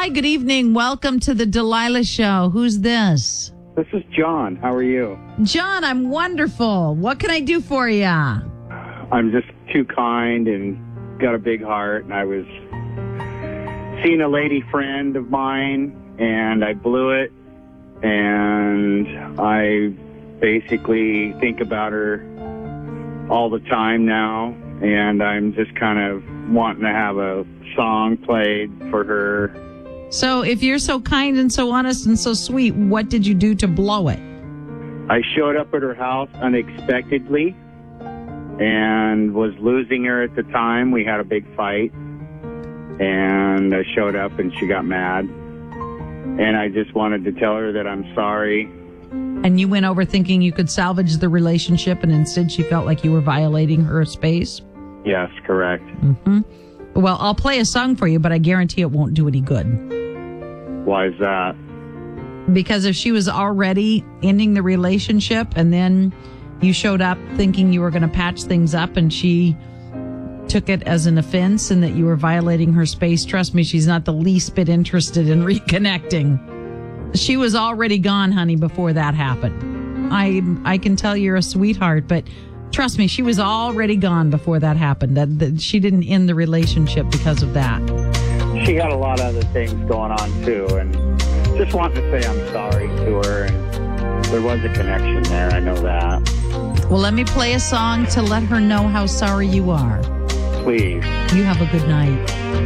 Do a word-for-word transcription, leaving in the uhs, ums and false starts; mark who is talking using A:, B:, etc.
A: Hi, good evening. Welcome to the Delilah Show. Who's this?
B: This is John. How are you?
A: John, I'm wonderful. What can I do for you?
B: I'm just too kind and got a big heart. And I was seeing a lady friend of mine, and I blew it. And I basically think about her all the time now. And I'm just kind of wanting to have a song played for her.
A: So if you're so kind and so honest and so sweet, what did you do to blow it?
B: I showed up at her house unexpectedly and was losing her at the time. We had a big fight, and I showed up and she got mad. And I just wanted to tell her that I'm sorry.
A: And you went over thinking you could salvage the relationship, and instead she felt like you were violating her space?
B: Yes, correct.
A: Mm-hmm. Well, I'll play a song for you, but I guarantee it won't do any good.
B: Why is that?
A: Because if she was already ending the relationship and then you showed up thinking you were going to patch things up and she took it as an offense and that you were violating her space, trust me, she's not the least bit interested in reconnecting. She was already gone, honey, before that happened. I I can tell you're a sweetheart, but trust me, she was already gone before that happened. That, that she didn't end the relationship because of that.
B: She had a lot of other things going on, too, and just wanted to say I'm sorry to her, and there was a connection there, I know that.
A: Well, let me play a song to let her know how sorry you are.
B: Please.
A: You have a good night.